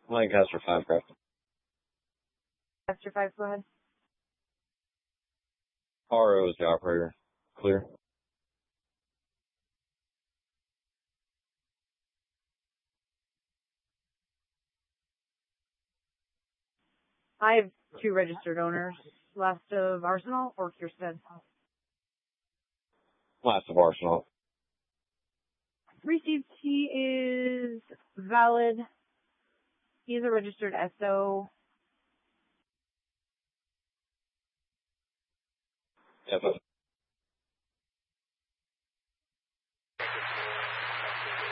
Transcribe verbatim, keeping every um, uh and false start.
Lancaster five, correct. Lancaster five, go ahead. R O is the operator. Clear. I have two registered owners, last of Arsenal or Kirsten. Last of Arsenal. Received, he is valid. He is a registered S O. Yes,